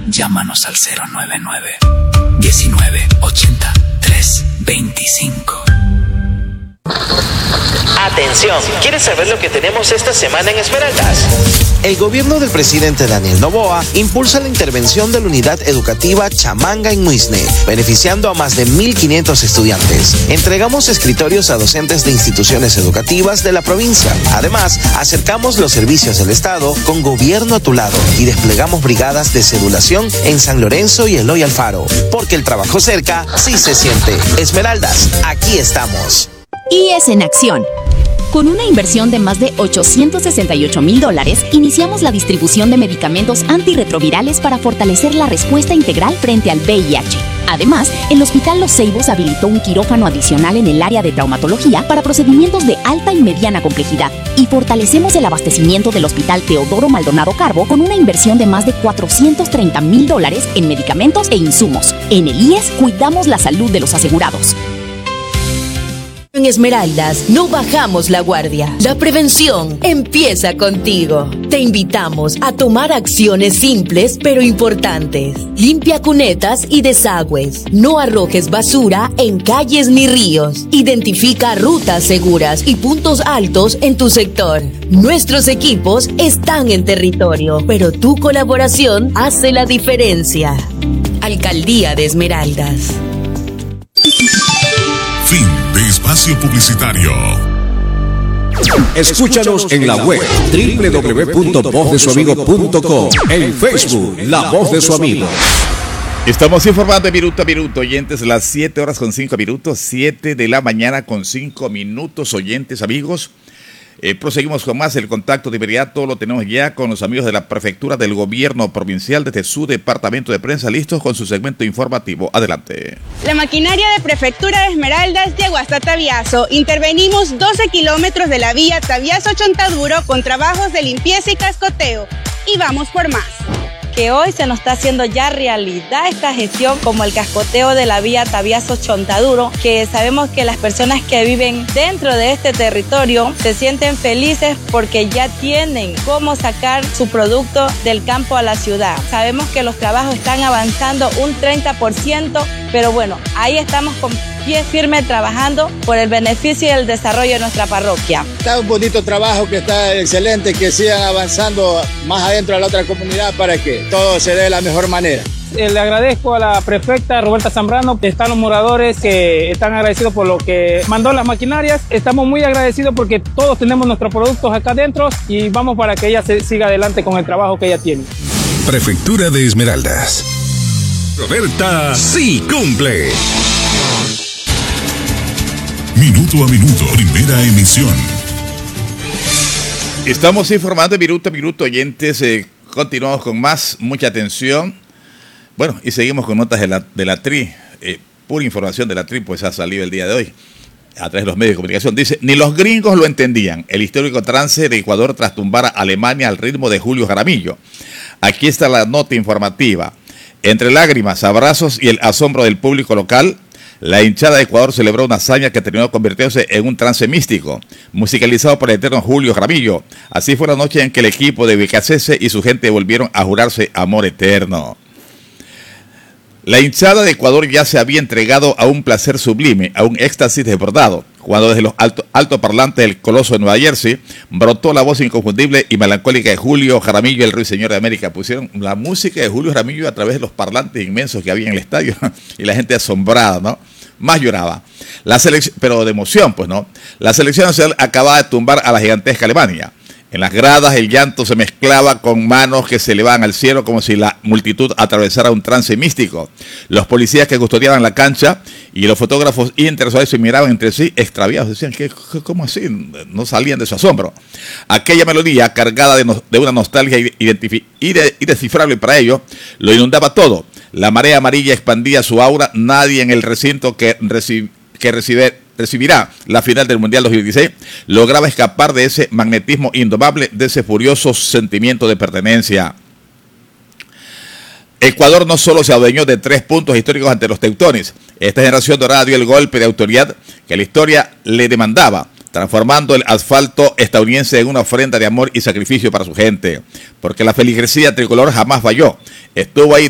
Llámanos al 099-1980-325. Atención, ¿quieres saber lo que tenemos esta semana en Esmeraldas? El gobierno del presidente Daniel Noboa impulsa la intervención de la unidad educativa Chamanga en Muisne, beneficiando a más de 1,500 estudiantes. Entregamos escritorios a docentes de instituciones educativas de la provincia. Además, acercamos los servicios del Estado con gobierno a tu lado y desplegamos brigadas de cedulación en San Lorenzo y Eloy Alfaro, porque el trabajo cerca sí se siente. Esmeraldas, aquí estamos. IES en acción. Con una inversión de más de $868,000, iniciamos la distribución de medicamentos antirretrovirales para fortalecer la respuesta integral frente al VIH. Además, el Hospital Los Ceibos habilitó un quirófano adicional en el área de traumatología para procedimientos de alta y mediana complejidad. Y fortalecemos el abastecimiento del Hospital Teodoro Maldonado Carbo con una inversión de más de $430,000 en medicamentos e insumos. En el IES cuidamos la salud de los asegurados. En Esmeraldas no bajamos la guardia. La prevención empieza contigo. Te invitamos a tomar acciones simples pero importantes. Limpia cunetas y desagües. No arrojes basura en calles ni ríos. Identifica rutas seguras y puntos altos en tu sector. Nuestros equipos están en territorio, pero tu colaboración hace la diferencia. Alcaldía de Esmeraldas. Fin de espacio publicitario. Escúchanos en la web www.vozdesuamigo.com, en Facebook La Voz de Su Amigo. Estamos informando minuto a minuto, oyentes, las 7:05, 7 de la mañana con 5 minutos, oyentes, amigos. Proseguimos con más. El contacto de inmediato lo tenemos ya con los amigos de la Prefectura del Gobierno Provincial desde su departamento de prensa, listos con su segmento informativo. Adelante. La maquinaria de Prefectura de Esmeraldas llegó hasta Tabiazo. Intervenimos 12 kilómetros de la vía Tabiazo-Chontaduro con trabajos de limpieza y cascoteo. Y vamos por más. Que hoy se nos está haciendo ya realidad esta gestión, como el cascoteo de la vía Tabiazo-Chontaduro, que sabemos que las personas que viven dentro de este territorio se sienten felices porque ya tienen cómo sacar su producto del campo a la ciudad. Sabemos que los trabajos están avanzando un 30%, pero bueno, ahí estamos con pie firme trabajando por el beneficio y el desarrollo de nuestra parroquia. Está un bonito trabajo, que está excelente, que sigan avanzando más adentro de la otra comunidad para que todo se dé de la mejor manera. Le agradezco a la prefecta Roberta Zambrano, están los moradores que están agradecidos por lo que mandó las maquinarias. Estamos muy agradecidos porque todos tenemos nuestros productos acá adentro y vamos para que ella siga adelante con el trabajo que ella tiene. Prefectura de Esmeraldas. Roberta sí cumple. Minuto a minuto, primera emisión. Estamos informando minuto a minuto, oyentes. Continuamos con más, mucha atención. Bueno, y seguimos con notas de la TRI. Pura información de la TRI, pues ha salido el día de hoy a través de los medios de comunicación. Dice, ni los gringos lo entendían. El histórico trance de Ecuador tras tumbar a Alemania al ritmo de Julio Jaramillo. Aquí está la nota informativa. Entre lágrimas, abrazos y el asombro del público local, la hinchada de Ecuador celebró una hazaña que terminó convirtiéndose en un trance místico, musicalizado por el eterno Julio Jaramillo. Así fue la noche en que el equipo de Becasese y su gente volvieron a jurarse amor eterno. La hinchada de Ecuador ya se había entregado a un placer sublime, a un éxtasis desbordado, cuando desde los altoparlantes del Coloso de Nueva Jersey brotó la voz inconfundible y melancólica de Julio Jaramillo, el ruiseñor de América. Pusieron la música de Julio Jaramillo a través de los parlantes inmensos que había en el estadio y la gente asombrada, ¿no? Más lloraba. La selección, pero de emoción, pues, ¿no? La selección nacional acababa de tumbar a la gigantesca Alemania. En las gradas el llanto se mezclaba con manos que se elevaban al cielo como si la multitud atravesara un trance místico. Los policías que custodiaban la cancha y los fotógrafos internacionales se miraban entre sí extraviados. Decían, ¿cómo así? No salían de su asombro. Aquella melodía cargada de una nostalgia indescifrable para ellos lo inundaba todo. La marea amarilla expandía su aura. Nadie en el recinto que recibirá la final del Mundial 2016, lograba escapar de ese magnetismo indomable, de ese furioso sentimiento de pertenencia. Ecuador no solo se adueñó de 3 puntos históricos ante los teutones. Esta generación dorada dio el golpe de autoridad que la historia le demandaba, transformando el asfalto estadounidense en una ofrenda de amor y sacrificio para su gente. Porque la feligresía tricolor jamás falló. Estuvo ahí